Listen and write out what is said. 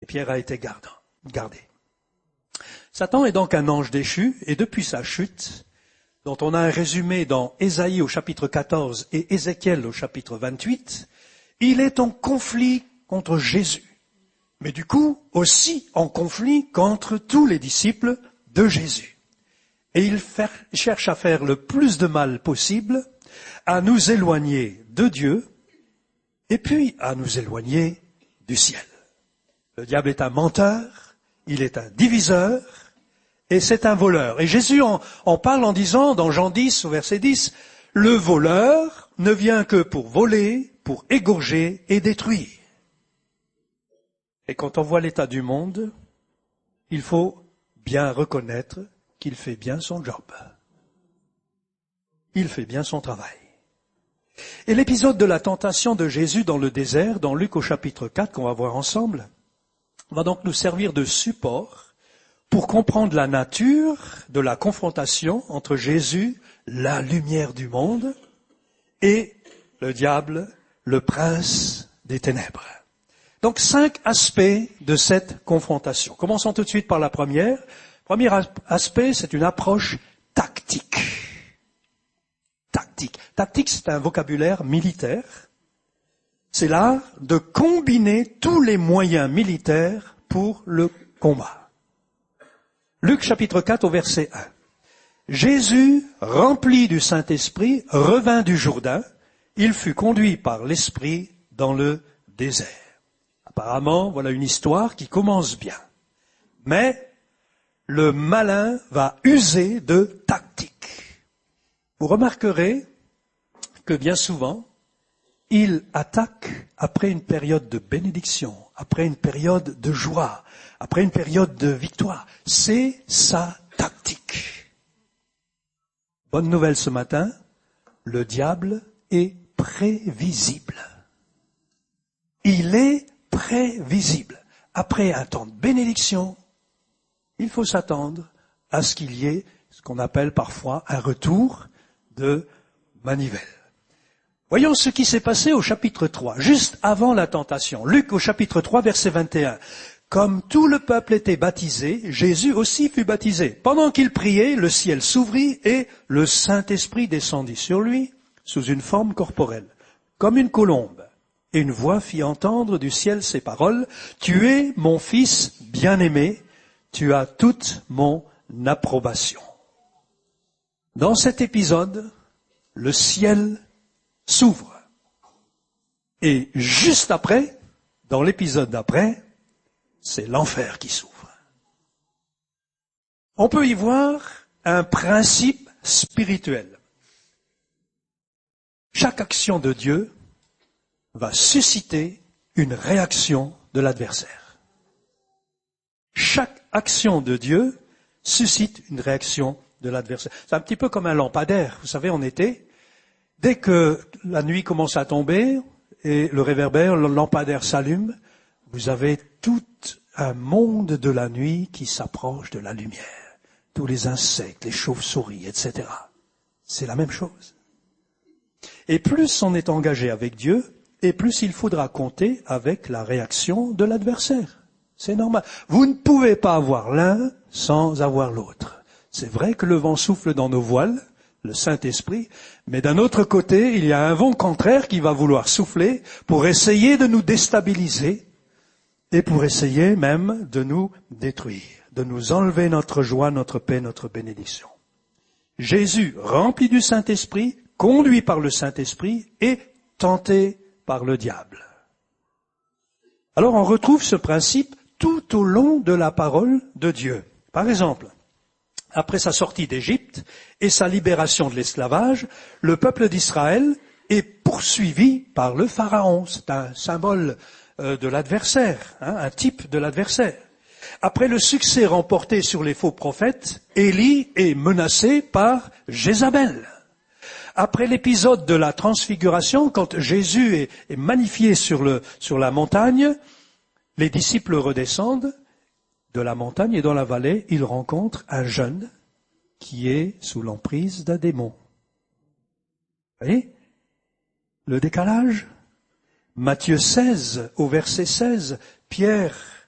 Pierre a été gardé. Satan est donc un ange déchu, et depuis sa chute, dont on a un résumé dans Ésaïe au chapitre 14 et Ézéchiel au chapitre 28, il est en conflit contre Jésus, mais du coup aussi en conflit contre tous les disciples de Jésus. Et il cherche à faire le plus de mal possible, à nous éloigner de Dieu, et puis à nous éloigner du ciel. Le diable est un menteur, il est un diviseur, et c'est un voleur. Et Jésus en parle en disant, dans Jean 10, au verset 10, « Le voleur ne vient que pour voler, pour égorger et détruire. » Et quand on voit l'état du monde, il faut bien reconnaître qu'il fait bien son job. Il fait bien son travail. Et l'épisode de la tentation de Jésus dans le désert, dans Luc au chapitre 4, qu'on va voir ensemble, va donc nous servir de support pour comprendre la nature de la confrontation entre Jésus, la lumière du monde, et le diable, le prince des ténèbres. Donc 5 aspects de cette confrontation. Commençons tout de suite par la première. Premier aspect, c'est une approche tactique. Tactique, c'est un vocabulaire militaire. C'est l'art de combiner tous les moyens militaires pour le combat. Luc chapitre 4 au verset 1. Jésus, rempli du Saint-Esprit, revint du Jourdain. Il fut conduit par l'Esprit dans le désert. Apparemment, voilà une histoire qui commence bien. Mais le malin va user de tactique. Vous remarquerez que bien souvent, il attaque après une période de bénédiction, après une période de joie, après une période de victoire. C'est sa tactique. Bonne nouvelle ce matin, le diable est prévisible. Il est prévisible. Après un temps de bénédiction, il faut s'attendre à ce qu'il y ait ce qu'on appelle parfois un retour de manivelle. Voyons ce qui s'est passé au chapitre 3, juste avant la tentation. Luc au chapitre 3, verset 21. Comme tout le peuple était baptisé, Jésus aussi fut baptisé. Pendant qu'il priait, le ciel s'ouvrit et le Saint-Esprit descendit sur lui sous une forme corporelle, comme une colombe. Et une voix fit entendre du ciel ces paroles, « Tu es mon Fils bien-aimé, tu as toute mon approbation. » Dans cet épisode, le ciel s'ouvre. Et juste après, dans l'épisode d'après, c'est l'enfer qui s'ouvre. On peut y voir un principe spirituel. Chaque action de Dieu va susciter une réaction de l'adversaire. Chaque action de Dieu suscite une réaction de l'adversaire. C'est un petit peu comme un lampadaire. Vous savez, en été, dès que la nuit commence à tomber et le réverbère, le lampadaire s'allume, vous avez tout un monde de la nuit qui s'approche de la lumière. Tous les insectes, les chauves-souris, etc. C'est la même chose. Et plus on est engagé avec Dieu, et plus il faudra compter avec la réaction de l'adversaire. C'est normal. Vous ne pouvez pas avoir l'un sans avoir l'autre. C'est vrai que le vent souffle dans nos voiles, le Saint-Esprit, mais d'un autre côté, il y a un vent contraire qui va vouloir souffler pour essayer de nous déstabiliser et pour essayer même de nous détruire, de nous enlever notre joie, notre paix, notre bénédiction. Jésus, rempli du Saint-Esprit, conduit par le Saint-Esprit et tenté par le diable. Alors on retrouve ce principe tout au long de la parole de Dieu. Par exemple, après sa sortie d'Égypte et sa libération de l'esclavage, le peuple d'Israël est poursuivi par le Pharaon. C'est un symbole de l'adversaire, un type de l'adversaire. Après le succès remporté sur les faux prophètes, Élie est menacé par Jézabel. Après l'épisode de la transfiguration, quand Jésus est magnifié sur la montagne, les disciples redescendent de la montagne et dans la vallée, ils rencontrent un jeune qui est sous l'emprise d'un démon. Vous voyez le décalage? Matthieu 16, au verset 16, Pierre